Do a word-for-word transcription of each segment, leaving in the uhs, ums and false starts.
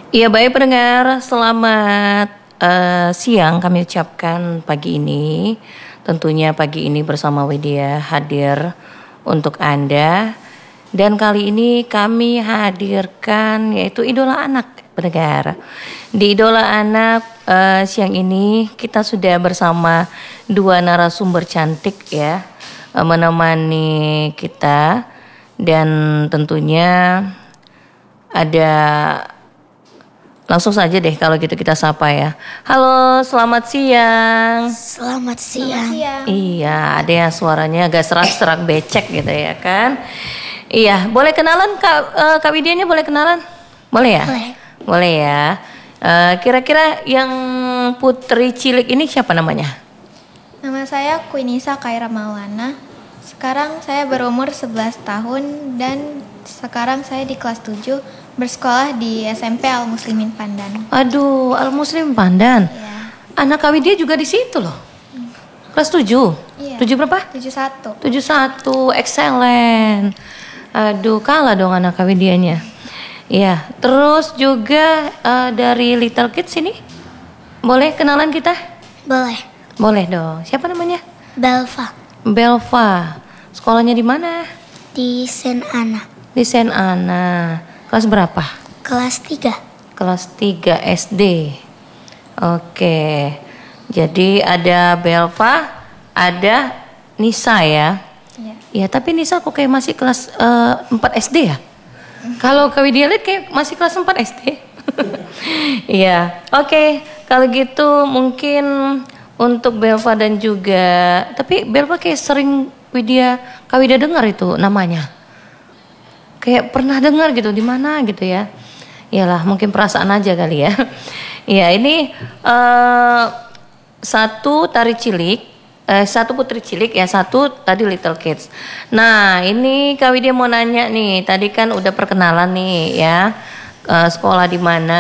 Iya baik pendengar, selamat eh, siang kami ucapkan pagi ini. Tentunya pagi ini bersama Widya hadir untuk Anda. Dan kali ini kami hadirkan yaitu Idola Anak pendengar. Di Idola Anak eh, siang ini kita sudah bersama dua narasumber cantik ya, eh, menemani kita. Dan tentunya ada, langsung saja deh kalau gitu kita sapa ya. Halo, selamat siang. Selamat siang. Selamat siang. Iya, ada yang suaranya agak serak-serak becek gitu ya kan. Iya, boleh kenalan Kak, uh, Kak Widianya boleh kenalan? Boleh ya? Boleh. Boleh ya. Uh, kira-kira yang putri cilik ini siapa namanya? Nama saya Quinisa Kaira Maulana. Sekarang saya berumur sebelas tahun dan sekarang saya di kelas tujuh bersekolah di S M P Al Muslimin Pandan. Aduh, Al Muslim Pandan. Ya. Anak Kak Widya juga di situ loh. Kelas tujuh. Iya. tujuh berapa? tujuh satu. tujuh satu, excellent. Aduh, kalah dong anak Kak Widyanya. Iya, terus juga uh, dari Little Kids ini. Boleh kenalan kita? Boleh. Boleh dong. Siapa namanya? Belva Belva. Sekolahnya di mana? di Saint Anna, Di Saint Anna. Kelas berapa? kelas tiga. Kelas tiga S D. Oke. Jadi ada Belva, ada Nisa ya. Iya. Ya, tapi Nisa kok kayak masih kelas uh, empat S D ya? Kalau Kak Widya lihat kayak masih kelas empat S D. Iya. Oke, kalau gitu mungkin untuk Belva dan juga, tapi Belva kayak sering Widya, Kak Widya dengar itu namanya. Kayak pernah dengar gitu di mana gitu ya. Iyalah, mungkin perasaan aja kali ya. Iya, ini uh, satu tari cilik, eh, satu putri cilik ya, satu tadi Little Kids. Nah, ini Kak Widya mau nanya nih, tadi kan udah perkenalan nih ya, uh, sekolah di mana,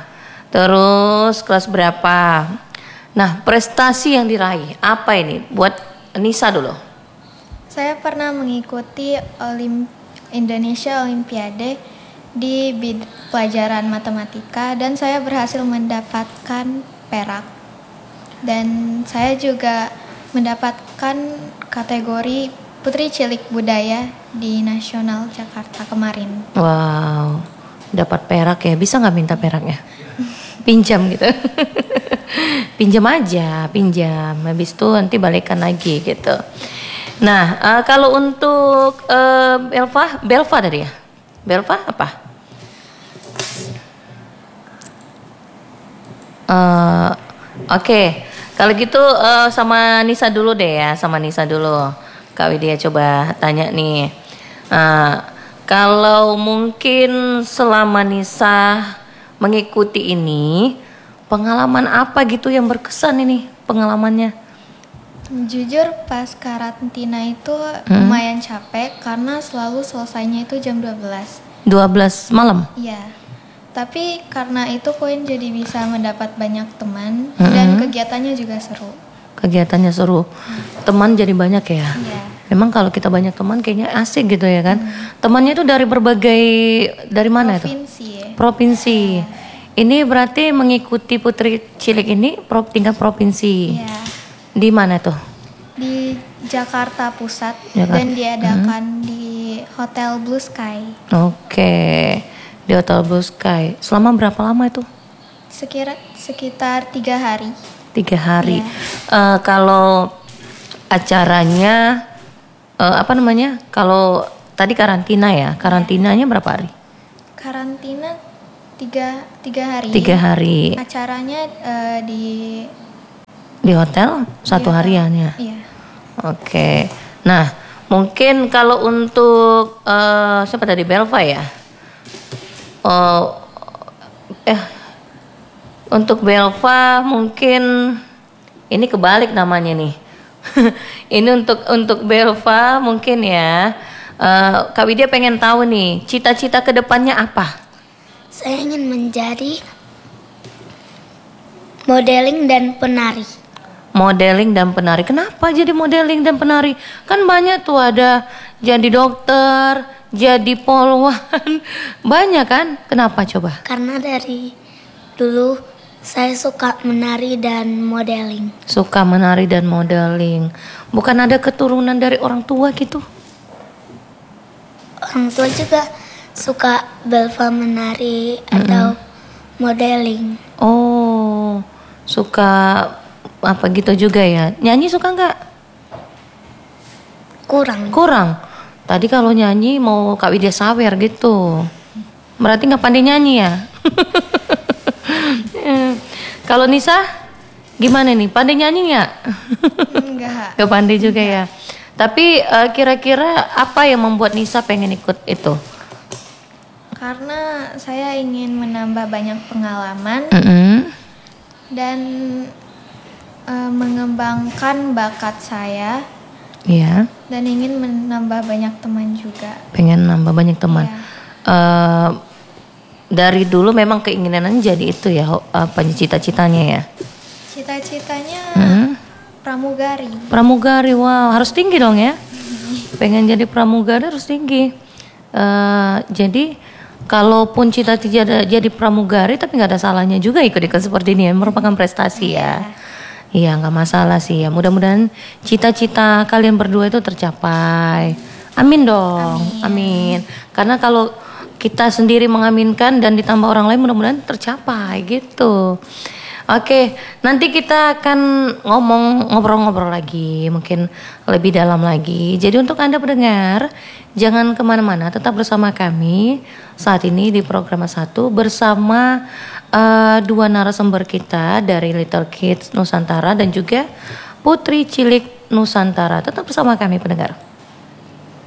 terus kelas berapa. Nah, prestasi yang diraih apa ini? Buat Nisa dulu. Saya pernah mengikuti Olim Indonesia Olimpiade di bid- pelajaran matematika dan saya berhasil mendapatkan perak. Dan saya juga mendapatkan kategori Putri Cilik Budaya di Nasional Jakarta kemarin. Wow, dapat perak ya. Bisa nggak minta peraknya? Pinjam gitu. Pinjam aja, pinjam. Habis itu nanti balikan lagi gitu. Nah, uh, kalau untuk uh, Belva, Belva tadi ya? Belva apa? Uh, Oke, okay. Kalau gitu uh, sama Nisa dulu deh ya, sama Nisa dulu. Kak Widya coba tanya nih. Uh, kalau mungkin selama Nisa mengikuti ini, pengalaman apa gitu yang berkesan ini pengalamannya? Jujur pas karantina itu Hmm? lumayan capek karena selalu selesainya itu jam dua belas. dua belas malam? Iya. Tapi karena itu Koin jadi bisa mendapat banyak teman Hmm. dan kegiatannya juga seru. Kegiatannya seru. Teman jadi banyak ya? Iya. Memang kalau kita banyak teman kayaknya asik gitu ya kan? Temannya itu dari berbagai, dari mana itu? Provinsi ya. Provinsi. Ini berarti mengikuti Putri Cilik ini pro, tingkat provinsi. Iya. Di mana tuh? Di Jakarta Pusat Jakarta. dan diadakan di Hotel Blue Sky. Oke. Di Hotel Blue Sky. Selama berapa lama itu? Sekira sekitar tiga hari. Tiga hari. Iya. Eh, kalau acaranya eh, apa namanya? Kalau tadi karantina ya, karantinanya berapa hari? Karantina tiga tiga hari. Tiga hari. Acaranya eh, di Di hotel satu di hotel. harian ya. Iya. Oke. Nah, mungkin kalau untuk eh, siapa tadi, Belva ya? Oh, eh, untuk Belva mungkin ini kebalik namanya nih. Ini untuk untuk Belva mungkin ya. Eh, Kak Widya pengen tahu nih, cita-cita kedepannya apa? Saya ingin menjadi modeling dan penari. Modeling dan penari. Kenapa jadi modeling dan penari? Kan banyak tuh, ada jadi dokter, jadi polwan? Banyak kan? Kenapa coba? Karena dari dulu saya suka menari dan modeling. Suka menari dan modeling. Bukan ada keturunan dari orang tua gitu? Orang tua juga suka Belva menari atau modeling. Oh, suka apa gitu juga ya? Nyanyi suka nggak? Kurang. Kurang. Tadi kalau nyanyi mau Kak Widya Sawer gitu. Berarti nggak pandai nyanyi ya? Eh, Kalau Nisa gimana nih? Pandai nyanyi nggak? Enggak. Nggak pandai juga ya. Tapi eh, kira-kira apa yang membuat Nisa pengen ikut itu? Karena saya ingin menambah banyak pengalaman Mm-mm. dan eh, mengembangkan bakat saya Iya. dan ingin menambah banyak teman juga. Pengen nambah banyak teman. Iya. Eh, dari dulu memang keinginannya jadi itu ya, ho- apa cita-citanya ya? Cita-citanya Hmm? pramugari. Pramugari, wow, harus tinggi dong ya? Pengen jadi pramugari harus tinggi. Eh, jadi kalaupun cita-cita jadi pramugari, tapi nggak ada salahnya juga ikut-ikut seperti ini ya, merupakan prestasi ya. Iya, nggak masalah sih ya. Mudah-mudahan cita-cita kalian berdua itu tercapai. Amin dong, amin. Karena kalau kita sendiri mengaminkan dan ditambah orang lain, mudah-mudahan tercapai gitu. Oke, nanti kita akan ngomong ngobrol-ngobrol lagi, mungkin lebih dalam lagi. Jadi untuk Anda pendengar, jangan kemana-mana, tetap bersama kami saat ini di program satu bersama eh, dua narasumber kita dari Little Kids Nusantara dan juga Putri Cilik Nusantara. Tetap bersama kami pendengar.